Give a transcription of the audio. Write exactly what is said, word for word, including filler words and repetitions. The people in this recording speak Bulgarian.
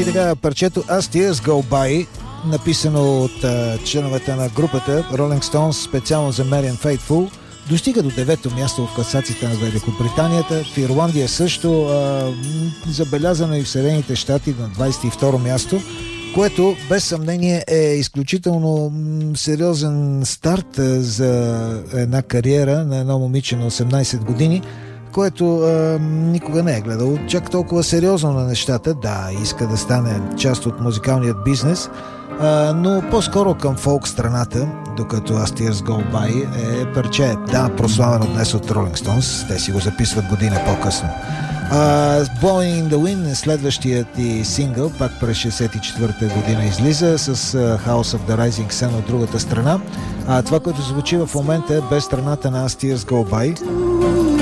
така, парчето As Tears Go By, написано от а, членовете на групата Rolling Stones специално за Marianne Faithfull, достига до девето място в класациите на Великобританията. В Ирландия също, а, забелязано и в Съединените щати на двадесет и второ място, което без съмнение е изключително сериозен старт за една кариера на едно момиче на осемнадесет години, което а, никога не е гледал чак толкова сериозно на нещата. Да, иска да стане част от музикалният бизнес, а, но по-скоро към фолк страната, докато As Tears Go By е парче, да, прославено днес от Rolling Stones. Те си го записват година по-късно. Uh, Blowing in the Wind е следващият и сингъл, пак през шейсет и четвърта година излиза с uh, House of the Rising Sun от другата страна. Uh, това, което звучи в момента е без страната на As Tears Go By.